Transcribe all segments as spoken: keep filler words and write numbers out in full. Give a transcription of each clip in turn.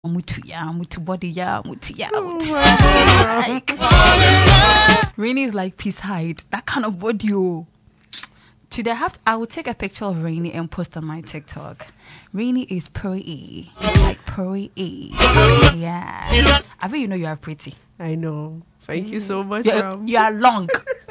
Mutu ya, mutu body ya, mutu ya, mutu. Rainy is like Peace Hyde, that kind of body. Oh. Today I have to, I will take a picture of Rainy and post on my TikTok. Rainy is pretty, like pretty. Yeah, I bet you know you are pretty. I know. Thank you so much. You're, you are long.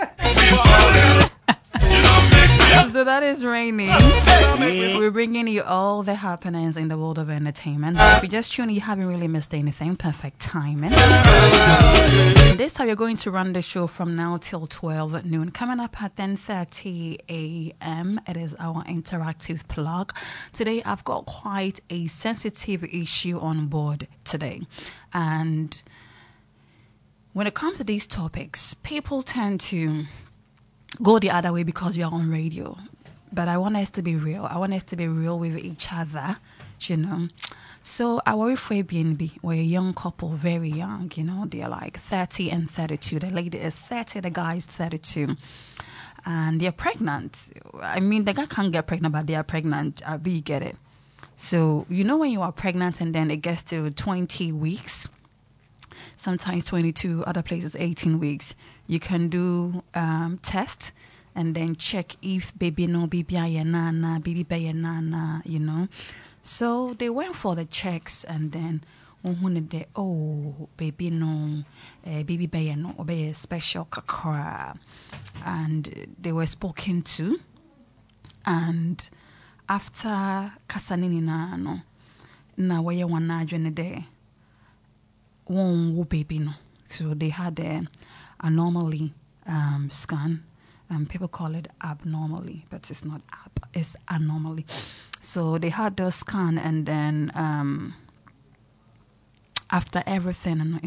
So that is Rainy. We're bringing you all the happenings in the world of entertainment. If you just tune in, you haven't really missed anything. Perfect timing. This time we're going to run the show from now till twelve noon. Coming up at ten thirty a.m. It is our interactive plug. Today I've got quite a sensitive issue on board today. And when it comes to these topics, people tend to go the other way because we are on radio. But I want us to be real. I want us to be real with each other, you know. So our Airbnb, we're a young couple, very young, you know. They're like thirty and thirty-two. The lady is thirty, the guy is thirty-two. And they're pregnant. I mean, the guy can't get pregnant, but they are pregnant. I bet you get it. So, you know when you are pregnant and then it gets to twenty weeks, sometimes twenty-two, other places eighteen weeks, you can do um, test and then check if baby no baby nana, baby bay nana, you know. So they went for the checks and then when they oh baby no uh, baby bay no obey special kakra, and they were spoken to, and after kasanini na no na waya wana jene de won baby no. So they had a anomaly um, scan. Um, people call it abnormally, but it's not ab, it's anomaly. So they had the scan, and then um, after everything,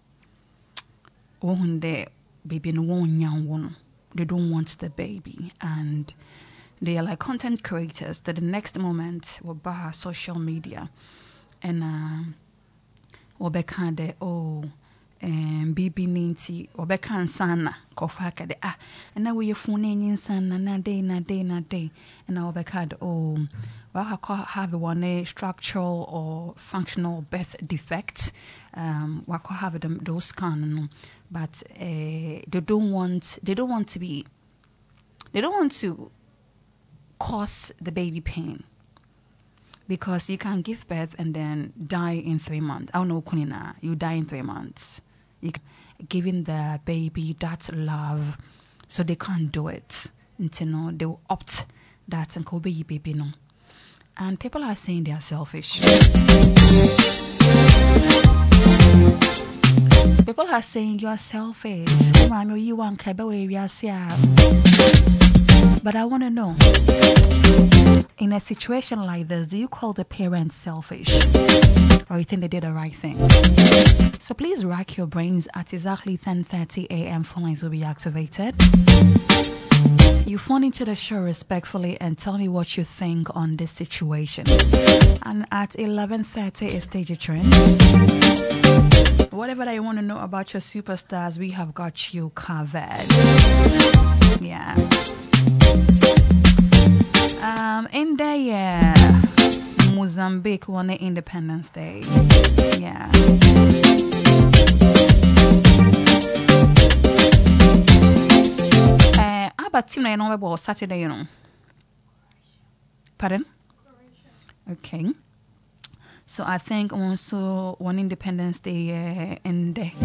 when the baby no they don't want the baby, and they are like content creators that the next moment will buy social media and uh, will be kind of oh. Um, baby ninety or bekan sana kofaka de ah and now we phone in sana na day na day na day and now bekad oh well have one structural or functional birth defect um what have them those scan but uh, they don't want they don't want to be they don't want to cause the baby pain. Because you can give birth and then die in three months. I don't know, Kunina, you die in three months. You giving the baby that love, so they can't do it. You know, they will opt that and call baby baby no. And people are saying they are selfish. People are saying you are selfish. You want But I want to know, in a situation like this, do you call the parents selfish? Or you think they did the right thing? So please rack your brains at exactly ten thirty a.m. Phone lines will be activated. You phone into the show respectfully and tell me what you think on this situation. And at eleven thirty is Stage Trends. Whatever that you want to know about your superstars, we have got you covered. Yeah. Um, in the year, Mozambique won the Independence Day. Yeah. Uh, how about team you know about Saturday, you know? Pardon? Okay. So I think also one Independence Day uh, in the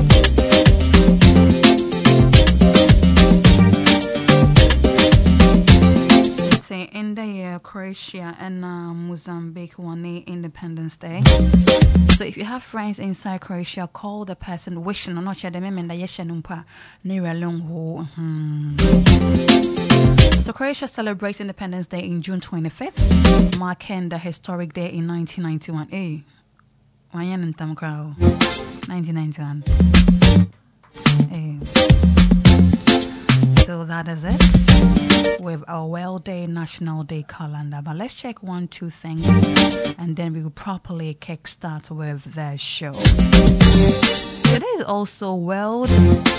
in the year Croatia and uh, Mozambique won the Independence Day. So if you have friends inside Croatia, call the person wishing or not share the memory that yeshanumpa near long ho. So Croatia celebrates Independence Day in June twenty-fifth, marking the historic day in nineteen ninety-one. Hey, nineteen ninety-one. Hey. So that is it with our World Day National Day calendar. But let's check one, two things, and then we will properly kickstart with the show. Today is also World.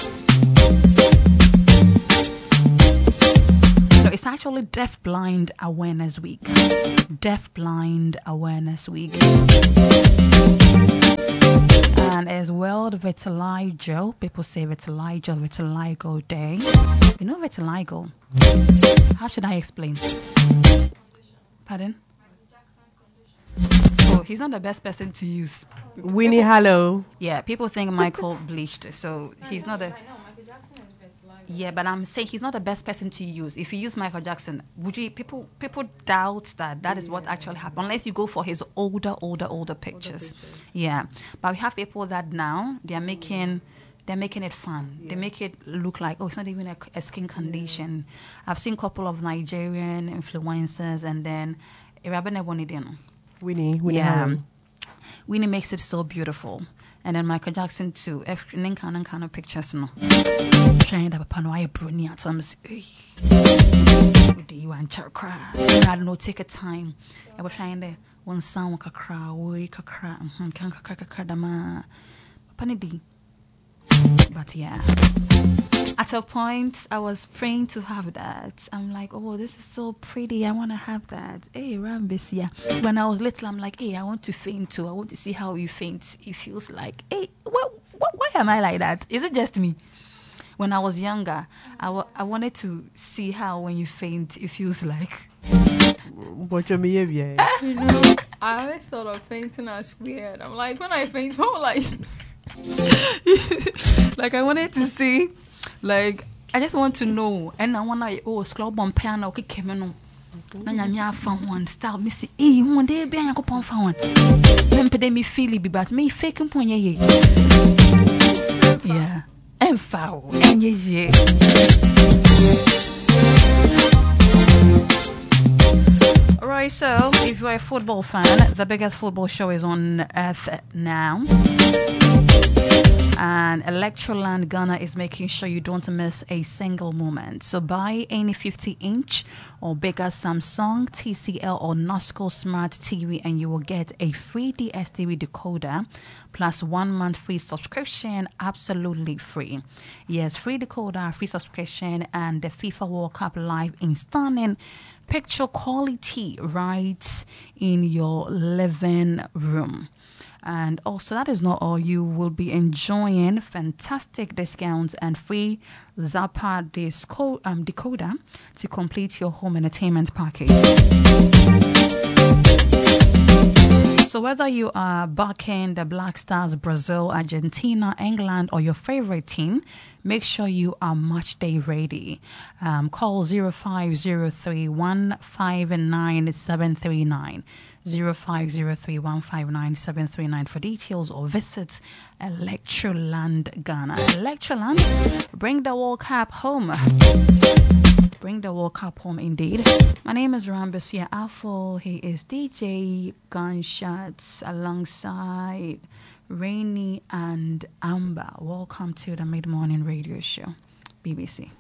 So it's actually Deaf Blind Awareness Week. Deaf Blind Awareness Week. World Vitiligo. People say vitiligo, vitiligo day. You know vitiligo? How should I explain? Pardon? Oh, he's not the best person to use. Winnie, hello. Yeah, people think Michael bleached, so he's not a... Yeah, but I'm saying he's not the best person to use. If you use Michael Jackson, would you? People people doubt that that is yeah. what actually happened, unless you go for his older, older, older pictures. Older pictures. Yeah, but we have people that now they're making they're making it fun. Yeah. They make it look like, oh, it's not even a, a skin condition. Yeah. I've seen a couple of Nigerian influencers, and then Winnie, Winnie, yeah, Winnie makes it so beautiful. And then Michael Jackson too. If kind kind of pictures no. Trying to have a panoy bruni at times. Do you want to cry? I don't know. Take a time. I was trying to one sound like a cry, we can cry, can cry, cry, dama. Panidi. But yeah. At a point, I was praying to have that. I'm like, oh, this is so pretty. I want to have that. Hey, Rambis, yeah. When I was little, I'm like, hey, I want to faint too. I want to see how you faint. It feels like, hey, what, what, why am I like that? Is it just me? When I was younger, I, w- I wanted to see how when you faint, it feels like. What's your behavior? You know, I always thought of fainting as weird. I'm like, when I faint, what like... Like I wanted to see, like I just want to know, and I want to oh slow bomb piano okay kemeno. Na nyamia found one style me see eh one day be an yakopon found one. Them pede me feel it but me fake point ye. Yeah. And foul and ye ye. Alright, so if you're a football fan, the biggest football show is on earth now. And Electroland Ghana is making sure you don't miss a single moment. So buy any fifty inch or bigger Samsung, T C L or Nosco Smart T V and you will get a free D S T V decoder plus one month free subscription, absolutely free. Yes, free decoder, free subscription, and the FIFA World Cup live in stunning picture quality right in your living room. And also, that is not all. You will be enjoying fantastic discounts and free Zappa disco, um, decoder to complete your home entertainment package. So whether you are backing the Black Stars, Brazil, Argentina, England, or your favorite team, make sure you are match day ready. Um, call zero five zero three one five nine seven three nine. zero five zero three one five nine seven three nine for details or visit Electroland Ghana. Electroland, bring the World Cup home. Bring the World Cup home indeed. My name is Rambasia Afo. He is D J Gunshots alongside Rainy and Amber. Welcome to the Mid-Morning Radio Show, B B C.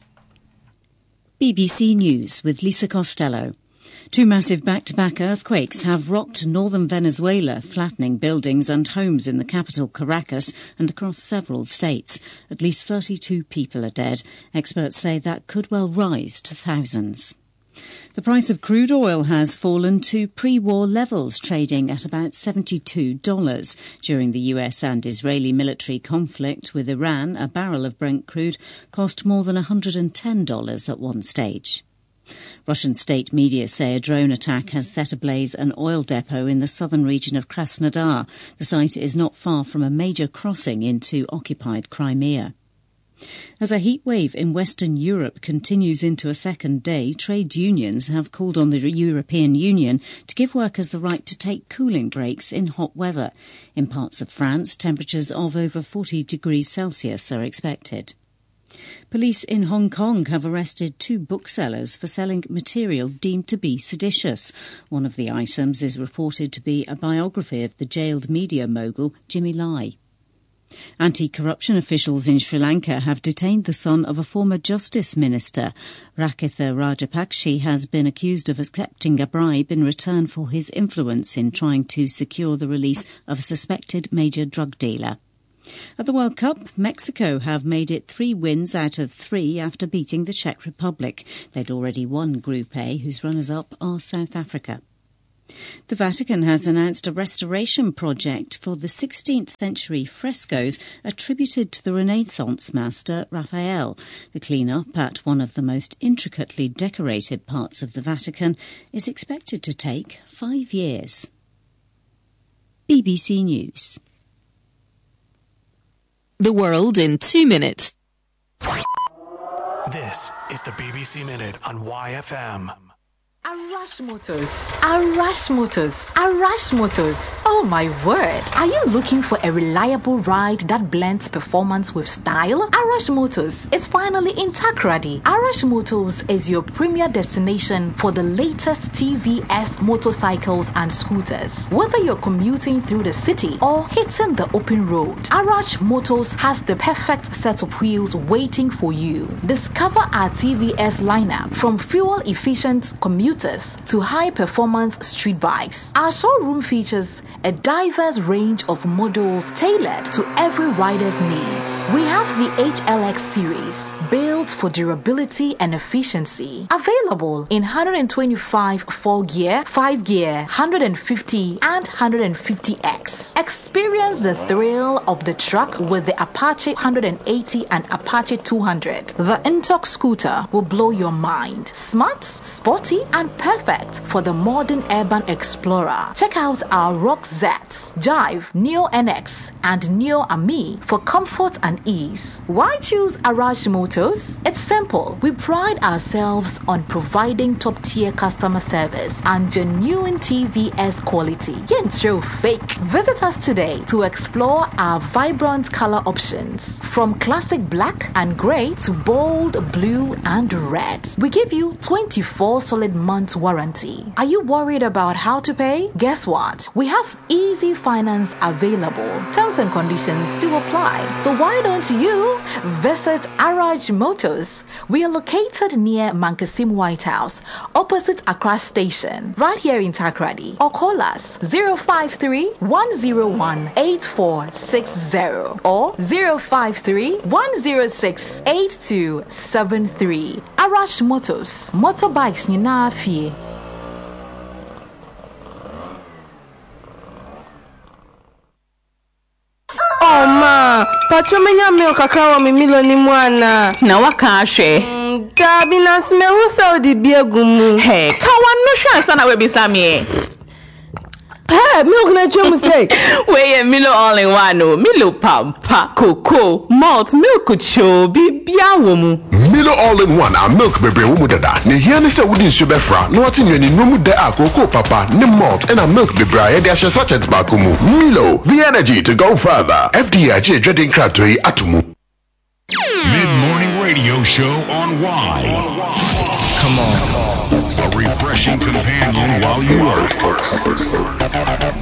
B B C News with Lisa Costello. Two massive back-to-back earthquakes have rocked northern Venezuela, flattening buildings and homes in the capital Caracas and across several states. At least thirty-two people are dead. Experts say that could well rise to thousands. The price of crude oil has fallen to pre-war levels, trading at about seventy-two dollars. During the U S and Israeli military conflict with Iran, a barrel of Brent crude cost more than one hundred ten dollars at one stage. Russian state media say a drone attack has set ablaze an oil depot in the southern region of Krasnodar. The site is not far from a major crossing into occupied Crimea. As a heat wave in Western Europe continues into a second day, trade unions have called on the European Union to give workers the right to take cooling breaks in hot weather. In parts of France, temperatures of over forty degrees Celsius are expected. Police in Hong Kong have arrested two booksellers for selling material deemed to be seditious. One of the items is reported to be a biography of the jailed media mogul Jimmy Lai. Anti-corruption officials in Sri Lanka have detained the son of a former justice minister. Rakitha Rajapakse has been accused of accepting a bribe in return for his influence in trying to secure the release of a suspected major drug dealer. At the World Cup, Mexico have made it three wins out of three after beating the Czech Republic. They'd already won Group A, whose runners-up are South Africa. The Vatican has announced a restoration project for the sixteenth century frescoes attributed to the Renaissance master Raphael. The clean-up at one of the most intricately decorated parts of the Vatican is expected to take five years. B B C News. The world in two minutes. This is the B B C Minute on Y F M. Arash Motors. Arash Motors. Arash Motors. Oh my word. Are you looking for a reliable ride that blends performance with style? Arash Motors is finally in Takoradi. Arash Motors is your premier destination for the latest T V S motorcycles and scooters. Whether you're commuting through the city or hitting the open road, Arash Motors has the perfect set of wheels waiting for you. Discover our T V S lineup from fuel-efficient commuters to high-performance street bikes. Our showroom features a diverse range of models tailored to every rider's needs. We have the H L X series, built for durability and efficiency. Available in one twenty-five four-gear, five-gear, one hundred fifty and one hundred fifty X. Experience the thrill of the truck with the Apache one eighty and Apache two hundred. The Intox scooter will blow your mind. Smart, sporty, and perfect for the modern urban explorer. Check out our Rock Z, Jive, Neo N X, and Neo Ami for comfort and ease. Why choose Arash Motors? It's simple. We pride ourselves on providing top-tier customer service and genuine T V S quality. Yet show fake. Visit us today to explore our vibrant color options, from classic black and gray to bold blue and red. We give you twenty-four solid months warranty. Are you worried about how to pay? Guess what? We have easy finance available. Terms and conditions do apply. So why don't you visit Arash Motors? We are located near Mankasim White House, opposite Accra Station, right here in Takoradi. Or call us zero five three, one zero one, eight four six zero or zero five three, one zero six, eight two seven three. Arash Motors. Motorbikes ni na fie. Oh ma, pachomenya milk kakra wa mi milo ni mwana. Na waka ahwe. Gabi na sme hu saudi biegumu. Hey, ka wanu hwa sana we bisame. Hey, milk na chomu say. We ye Milo all in one no. Milo pampa, cocoa, malt, milk cho bibia wo mu. Milo all in one a milk bebre wo mu dada. Ne hia ne se wodi nsu befra. No ati nwani no mu da a cocoa papa, ne malt and a milk bebre e de ahye sachet ba ko mu. Milo, the energy to go further. F D I J dreading krato yi atumu. Mid-morning radio show on Y. Come on. A refreshing companion while you work.